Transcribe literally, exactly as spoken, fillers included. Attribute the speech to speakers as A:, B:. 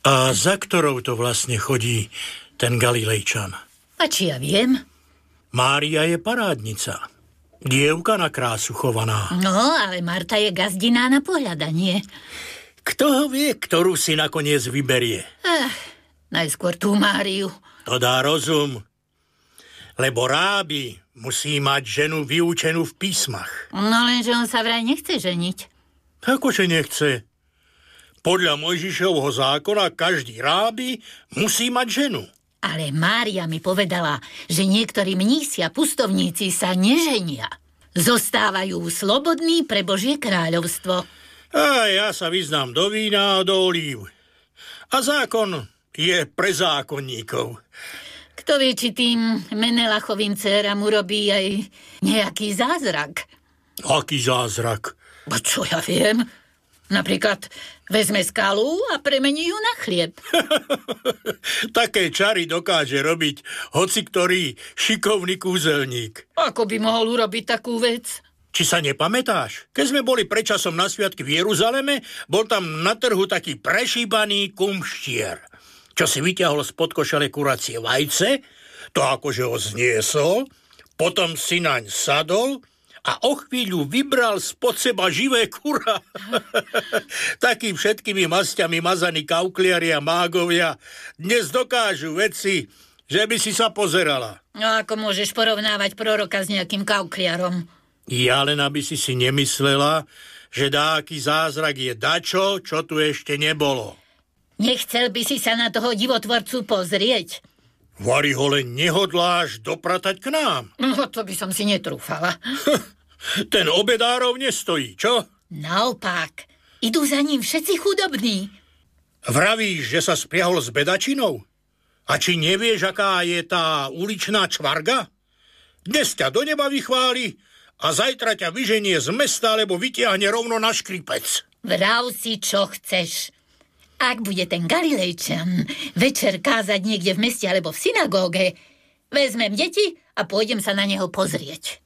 A: A za ktorou to vlastne chodí ten Galilejčan?
B: A či ja viem?
A: Mária je parádnica. Dievka na krásu chovaná.
B: No, ale Marta je gazdiná na pohľadanie.
A: Kto ho vie, ktorú si nakoniec vyberie?
B: Ach, najskôr tú Máriu.
A: To dá rozum. Lebo rábi musí mať ženu vyučenú v písmach.
B: No lenže on sa vraj nechce ženiť.
A: Akože nechce? Podľa Mojžišovho zákona každý rábi musí mať ženu.
B: Ale Mária mi povedala, že niektorí mnísi a pustovníci sa neženia. Zostávajú slobodní pre Božie kráľovstvo.
A: A ja sa vyznám do vína a do olív. A zákon je pre zákonníkov.
B: Kto vie, či tým Menelachovým dcéram urobí aj nejaký zázrak.
A: Aký zázrak?
B: Bo čo ja viem? Napríklad vezme skalu a premení ju na chlieb.
A: Také čary dokáže robiť hoci ktorý šikovný kúzelník.
B: Ako by mohol urobiť takú vec?
A: Či sa nepamätáš? Keď sme boli predčasom na sviatky v Jeruzaleme, bol tam na trhu taký prešíbaný kumštier, čo si vyťahol spod košele kuracie vajce, to akože ho zniesol, potom si naň sadol a o chvíľu vybral spod seba živé kura. Taký všetkými masťami mazaní kaukliari a mágovia dnes dokážu veci, že by si sa pozerala.
B: No ako môžeš porovnávať proroka s nejakým kaukliarom?
A: Ja len aby si si nemyslela, že dáky zázrak je dačo, čo tu ešte nebolo.
B: Nechcel by si sa na toho divotvorcu pozrieť?
A: Vari ho len nehodláš dopratať k nám.
B: No, to by som si netrúfala.
A: Ten obedárov nestojí, čo?
B: Naopak, idú za ním všetci chudobní.
A: Vravíš, že sa spriahol s bedačinou? A či nevieš, aká je tá uličná čvarga? Dnes ťa do neba vychváli a zajtra ťa vyženie z mesta, alebo vytiahne rovno na škripec.
B: Vrav si, čo chceš. Ak bude ten Galilejčan večer kázať niekde v meste alebo v synagóge, vezmem deti a pôjdem sa na neho pozrieť.